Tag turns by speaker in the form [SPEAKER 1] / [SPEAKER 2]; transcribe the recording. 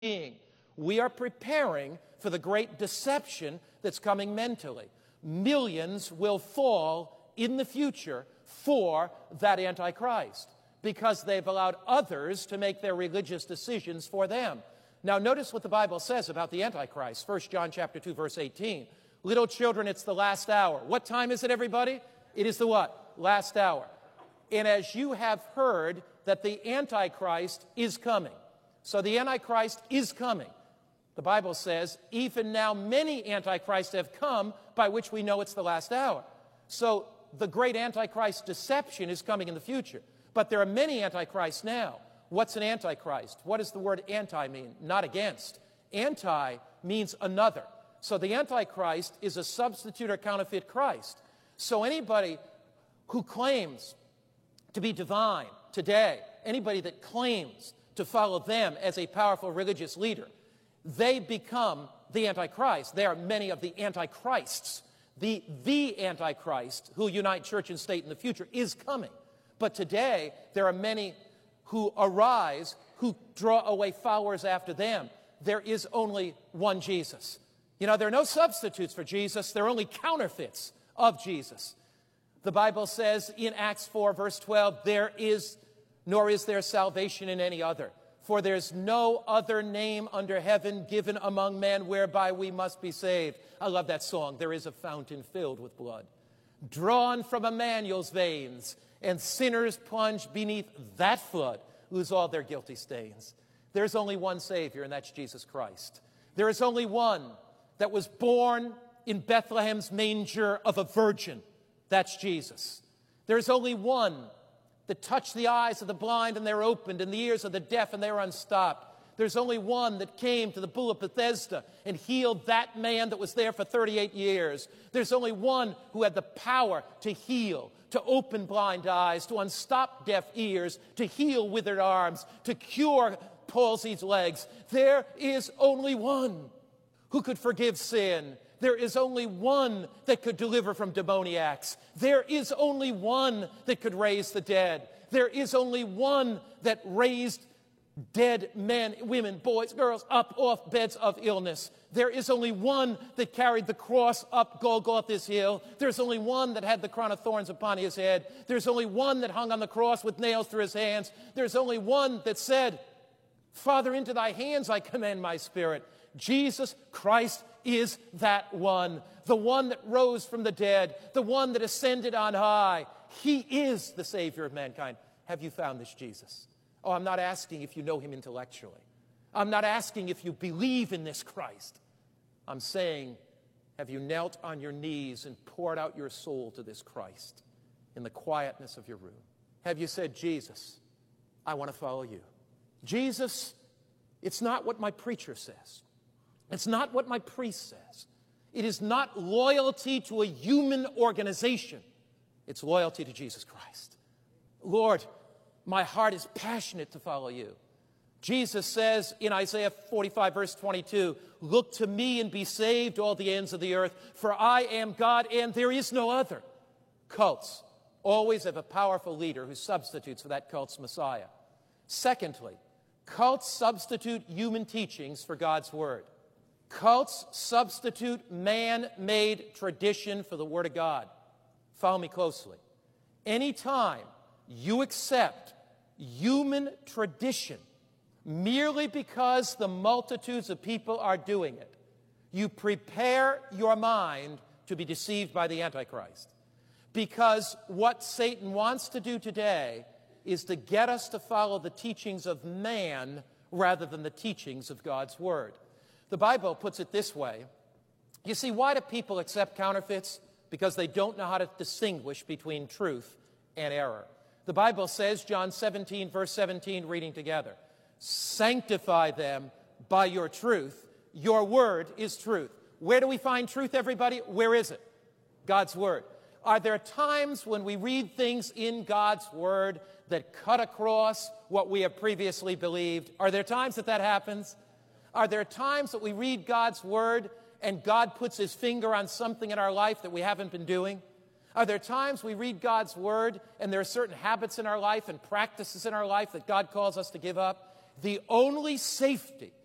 [SPEAKER 1] being. We are preparing for the great deception that's coming mentally. Millions will fall in the future for that Antichrist because they've allowed others to make their religious decisions for them. Now, notice what the Bible says about the Antichrist. 1 John chapter 2, verse 18. Little children, it's the last hour. What time is it, everybody? It is the what? Last hour. And as you have heard that the Antichrist is coming. So the Antichrist is coming. The Bible says, even now many Antichrists have come, by which we know it's the last hour. So the great Antichrist deception is coming in the future. But there are many Antichrists now. What's an Antichrist? What does the word anti mean? Not against. Anti means another. So the Antichrist is a substitute or counterfeit Christ. So anybody who claims to be divine today, anybody that claims to follow them as a powerful religious leader, they become the Antichrist. There are many of the Antichrists. The Antichrist who unite church and state in the future is coming. But today, there are many who arise, who draw away followers after them. There is only one Jesus. You know, there are no substitutes for Jesus. There are only counterfeits of Jesus. The Bible says in Acts 4, verse 12, nor is there salvation in any other. For there's no other name under heaven given among men whereby we must be saved. I love that song. There is a fountain filled with blood, drawn from Emmanuel's veins, and sinners plunged beneath that flood lose all their guilty stains. There's only one Savior, and that's Jesus Christ. There is only one that was born in Bethlehem's manger of a virgin. That's Jesus. There's only one that touched the eyes of the blind and they're opened, and the ears of the deaf and they're unstopped. There's only one that came to the pool of Bethesda and healed that man that was there for 38 years. There's only one who had the power to heal, to open blind eyes, to unstop deaf ears, to heal withered arms, to cure palsied legs. There is only one who could forgive sin. There is only one that could deliver from demoniacs. There is only one that could raise the dead. There is only one that raised dead men, women, boys, girls up off beds of illness. There is only one that carried the cross up Golgotha's hill. There's only one that had the crown of thorns upon his head. There's only one that hung on the cross with nails through his hands. There's only one that said, Father, into thy hands I commend my spirit. Jesus Christ is that one, the one that rose from the dead, the one that ascended on high. He is the Savior of mankind. Have you found this Jesus? Oh, I'm not asking if you know him intellectually. I'm not asking if you believe in this Christ. I'm saying, have you knelt on your knees and poured out your soul to this Christ in the quietness of your room? Have you said, Jesus, I want to follow you? Jesus, it's not what my preacher says. It's not what my priest says. It is not loyalty to a human organization. It's loyalty to Jesus Christ. Lord, my heart is passionate to follow you. Jesus says in Isaiah 45, verse 22, look to me and be saved, all the ends of the earth, for I am God and there is no other. Cults always have a powerful leader who substitutes for that cult's Messiah. Secondly, cults substitute human teachings for God's word. Cults substitute man-made tradition for the Word of God. Follow me closely. Anytime you accept human tradition merely because the multitudes of people are doing it, you prepare your mind to be deceived by the Antichrist. Because what Satan wants to do today is to get us to follow the teachings of man rather than the teachings of God's Word. The Bible puts it this way. You see, why do people accept counterfeits? Because they don't know how to distinguish between truth and error. The Bible says, John 17, verse 17, reading together, sanctify them by your truth. Your word is truth. Where do we find truth, everybody? Where is it? God's Word. Are there times when we read things in God's Word that cut across what we have previously believed? Are there times that happens? Are there times that we read God's Word and God puts his finger on something in our life that we haven't been doing? Are there times we read God's Word and there are certain habits in our life and practices in our life that God calls us to give up? The only safety